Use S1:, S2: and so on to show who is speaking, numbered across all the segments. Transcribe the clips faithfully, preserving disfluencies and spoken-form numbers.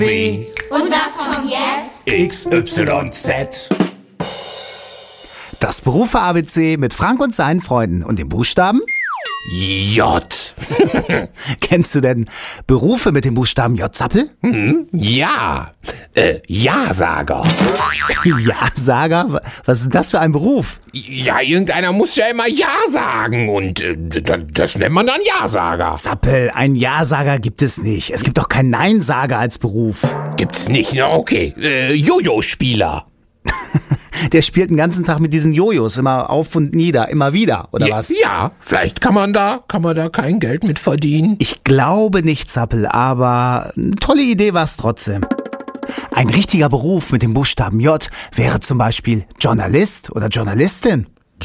S1: W.
S2: Und was kommt jetzt?
S1: X, Y, Z.
S3: Das Berufe-A B C mit Frank und seinen Freunden und den Buchstaben?
S1: J.
S3: Kennst du denn Berufe mit dem Buchstaben J, Zappel?
S1: Hm, ja. Äh, Ja-Sager.
S3: Ja-Sager? Was ist das für ein Beruf?
S1: Ja, irgendeiner muss ja immer Ja sagen und äh, das nennt man dann Ja-Sager.
S3: Zappel, ein Ja-Sager gibt es nicht. Es gibt doch keinen Nein-Sager als Beruf.
S1: Gibt's nicht? Na okay. Äh, Jojo-Spieler.
S3: Der spielt den ganzen Tag mit diesen Jojos, immer auf und nieder, immer wieder, oder
S1: ja,
S3: was?
S1: Ja, vielleicht kann man da, kann man da kein Geld mit verdienen.
S3: Ich glaube nicht, Zappel, aber eine tolle Idee war es trotzdem. Ein richtiger Beruf mit dem Buchstaben J wäre zum Beispiel Journalist oder Journalistin.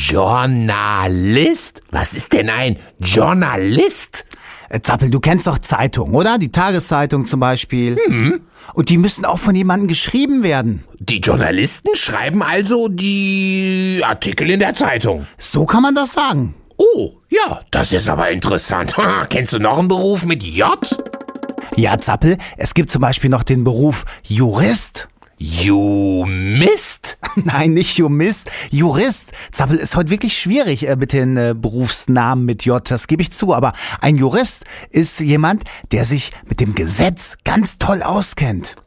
S1: Journalist? Was ist denn ein Journalist?
S3: Äh, Zappel, du kennst doch Zeitungen, oder? Die Tageszeitung zum Beispiel.
S1: Hm.
S3: Und die müssen auch von jemandem geschrieben werden.
S1: Die Journalisten schreiben also die Artikel in der Zeitung.
S3: So kann man das sagen.
S1: Oh, ja, das ist aber interessant. Kennst du noch einen Beruf mit J?
S3: Ja, Zappel, es gibt zum Beispiel noch den Beruf Jurist.
S1: Jumist?
S3: Nein, nicht Jumist, Jurist. Zappel, ist heute wirklich schwierig äh, mit den äh, Berufsnamen mit J, das gebe ich zu. Aber ein Jurist ist jemand, der sich mit dem Gesetz ganz toll auskennt.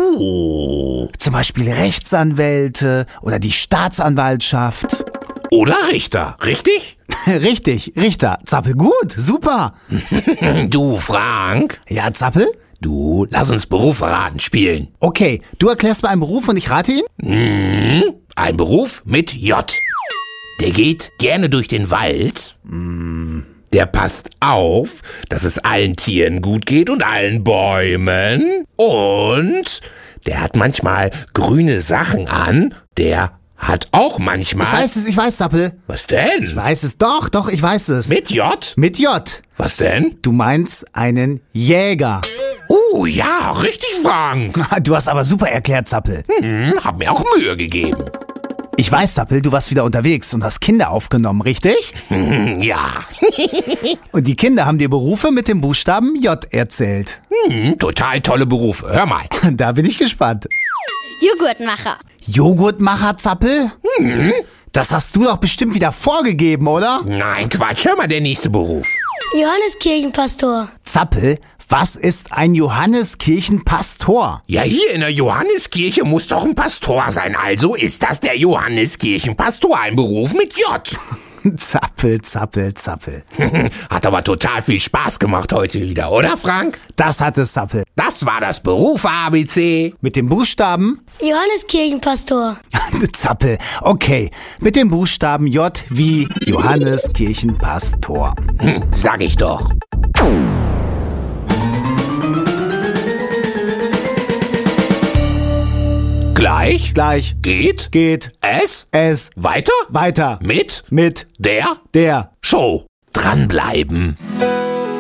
S1: Oh.
S3: Zum Beispiel Rechtsanwälte oder die Staatsanwaltschaft.
S1: Oder Richter, richtig?
S3: Richtig, Richter. Zappel, gut, super.
S1: Du, Frank?
S3: Ja, Zappel?
S1: Du, lass uns Berufe raten spielen.
S3: Okay, du erklärst mir einen Beruf und ich rate ihn?
S1: Hm, ein Beruf mit J. Der geht gerne durch den Wald.
S3: Mm.
S1: Der passt auf, dass es allen Tieren gut geht und allen Bäumen. Und der hat manchmal grüne Sachen an. Der hat auch manchmal...
S3: Ich weiß es, ich weiß, Zappel.
S1: Was denn?
S3: Ich weiß es, doch, doch, ich weiß es.
S1: Mit J?
S3: Mit J.
S1: Was denn?
S3: Du meinst einen Jäger.
S1: Oh ja, richtig, Frank.
S3: Du hast aber super erklärt, Zappel.
S1: Hm, hab mir auch Mühe gegeben.
S3: Ich weiß, Zappel, du warst wieder unterwegs und hast Kinder aufgenommen, richtig?
S1: Hm, ja.
S3: Und die Kinder haben dir Berufe mit dem Buchstaben J erzählt.
S1: Hm, total tolle Berufe. Hör mal.
S3: Da bin ich gespannt.
S2: Joghurtmacher.
S3: Joghurtmacher, Zappel?
S1: Hm?
S3: Das hast du doch bestimmt wieder vorgegeben, oder?
S1: Nein, Quatsch. Hör mal, der nächste Beruf.
S2: Johanneskirchenpastor.
S3: Zappel, was ist ein Johanneskirchenpastor?
S1: Ja, hier in der Johanneskirche muss doch ein Pastor sein. Also ist das der Johanneskirchenpastor, ein Beruf mit J.
S3: Zappel, Zappel, Zappel.
S1: Hat aber total viel Spaß gemacht heute wieder, oder, Frank?
S3: Das hat es, Zappel.
S1: Das war das Berufe-A B C.
S3: Mit dem Buchstaben?
S2: Johanneskirchenpastor.
S3: Zappel. Okay, mit dem Buchstaben J wie Johanneskirchenpastor.
S1: Hm, sag ich doch. Gleich?
S3: Gleich.
S1: Geht?
S3: Geht.
S1: Es?
S3: Es.
S1: Weiter?
S3: Weiter.
S1: Mit?
S3: Mit.
S1: Der?
S3: Der.
S1: Show. Dranbleiben.